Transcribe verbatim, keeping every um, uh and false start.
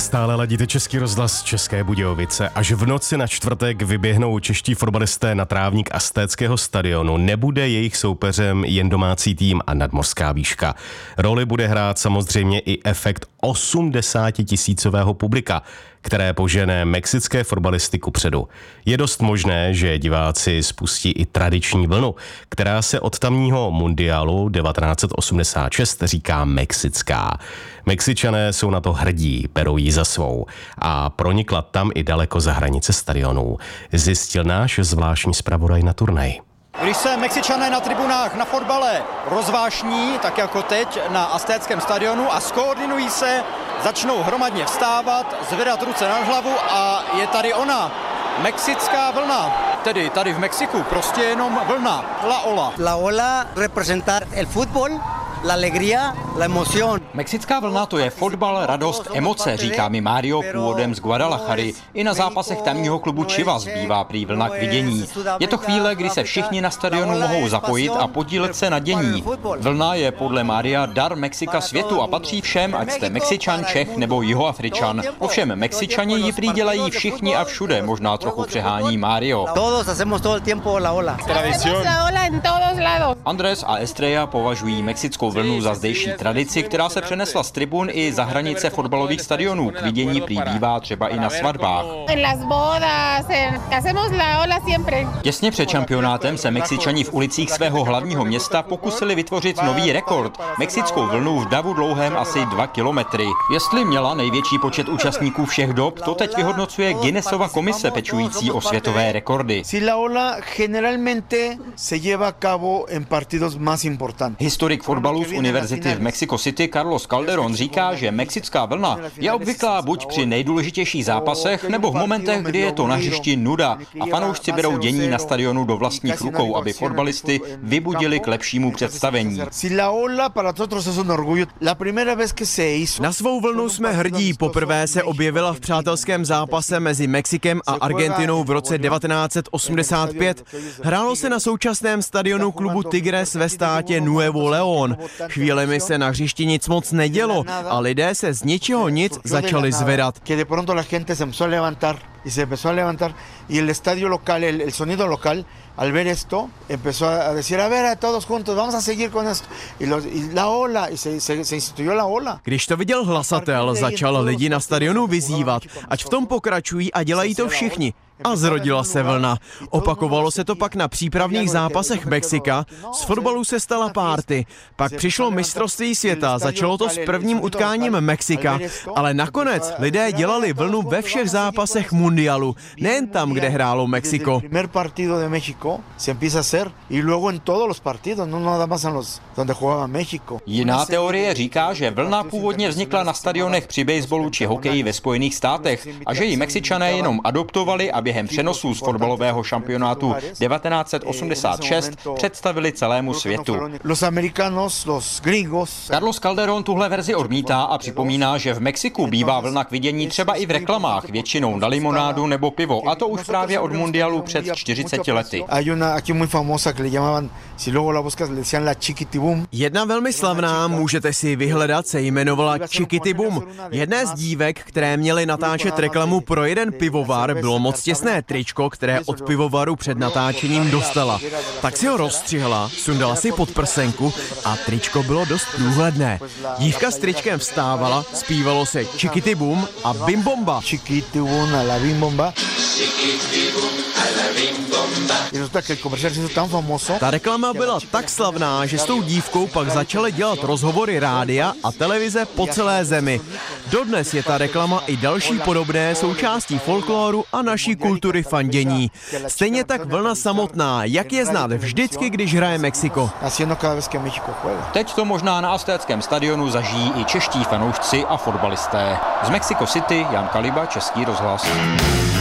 Stále ladíte Český rozhlas České Budějovice. Až v noci na čtvrtek vyběhnou čeští fotbalisté na trávník Aztéckého stadionu. Nebude jejich soupeřem jen domácí tým a nadmořská výška. Roli bude hrát samozřejmě i efekt osmdesátitisícového publika, které požene mexické fotbalisty kupředu. Je dost možné, že diváci spustí i tradiční vlnu, která se od tamního mundiálu devatenáct set osmdesát šest říká mexická. Mexičané jsou na to hrdí, berou ji za svou a pronikla tam i daleko za hranice stadionů, zjistil náš zvláštní zpravodaj na turnaji. Když se Mexičané na tribunách na fotbale rozvášní, tak jako teď na Aztéckém stadionu, a skoordinují se, začnou hromadně vstávat, zvedat ruce nad hlavu a je tady ona, mexická vlna. Tedy tady v Mexiku prostě jenom vlna, la ola. La ola representar el fútbol, la alegría, la emoción. Mexická vlna to je fotbal, radost, emoce, říká mi Mario původem z Guadalajary. I na zápasech tamního klubu Chivas bývá prý vlna k vidění. Je to chvíle, kdy se všichni na stadionu mohou zapojit a podílet se na dění. Vlna je podle Maria dar Mexika světu a patří všem, ať jste Mexičan, Čech nebo Jihoafričan. Ovšem Mexičani ji prý dělají všichni a všude, možná trochu přehání Mario. Andrés a Estrella považují mexickou vlnu za zdejší tradici, která se přenesla z tribun i za hranice fotbalových stadionů. K vidění prý bývá třeba i na svatbách. Těsně před šampionátem se Mexičani v ulicích svého hlavního města pokusili vytvořit nový rekord. Mexickou vlnu v davu dlouhém asi dva kilometry. Jestli měla největší počet účastníků všech dob, to teď vyhodnocuje Guinnessova komise pečující o světové rekordy. Historik fotbalu z univerzity v Mexico City Carlos Calderón říká, že mexická vlna je obvyklá buď při nejdůležitějších zápasech, nebo v momentech, kdy je to na hřišti nuda a fanoušci berou dění na stadionu do vlastních rukou, aby fotbalisty vybudili k lepšímu představení. Na svou vlnu jsme hrdí. Poprvé se objevila v přátelském zápase mezi Mexikem a Argentinou v roce devatenáct set osmdesát pět. Hrálo se na současném stadionu klubu Tigres ve státě Nuevo León. Chvílemi se na hřišti nic moc nedělo a lidé se z ničeho nic začali zvedat. Y se empezó a levantar y el estadio local, el, el sonido local, al ver esto, empezó a decir, a ver, todos juntos, vamos a seguir con esto. Y, los, y la ola, y se, se, se instituyó la ola. Když to viděl hlasatel, začal lidi na stadionu vyzývat, ať v tom pokračují a dělají to všichni. A zrodila se vlna. Opakovalo se to pak na přípravných zápasech Mexika, z fotbalu se stala párty. Pak přišlo mistrovství světa, začalo to s prvním utkáním Mexika, ale nakonec lidé dělali vlnu ve všech zápasech mundialu, nejen tam, kde hrálo Mexiko. Jiná teorie říká, že vlna původně vznikla na stadionech při baseballu či hokeji ve Spojených státech a že ji Mexičané jenom adoptovali, aby během přenosů z fotbalového šampionátu devatenáct set osmdesát šest představili celému světu. Carlos Calderón tuhle verzi odmítá a připomíná, že v Mexiku bývá vlna k vidění třeba i v reklamách, většinou na limonádu nebo pivo, a to už právě od mundialu před čtyřiceti lety. Jedna velmi slavná, můžete si vyhledat, se jmenovala Chiquitibum. Jedné z dívek, které měly natáčet reklamu pro jeden pivovar, bylo moc těsné tričko, které od pivovaru před natáčením dostala. Tak si ho rozstřihla, sundala si pod prsenku a tričko bylo dost průhledné. Dívka s tričkem vstávala, zpívalo se Chiquitibum a Bim Bomba. Chiquitibum a la Bim Bomba. Ta reklama byla tak slavná, že s tou dívkou pak začaly dělat rozhovory rádia a televize po celé zemi. Dodnes je ta reklama i další podobné součástí folkloru a naší kultury fandění. Stejně tak vlna samotná, jak je znát vždycky, když hraje Mexiko. Teď to možná na Aztéckém stadionu zažijí i čeští fanoušci a fotbalisté. Z Mexico City Jan Kaliba, Český rozhlas.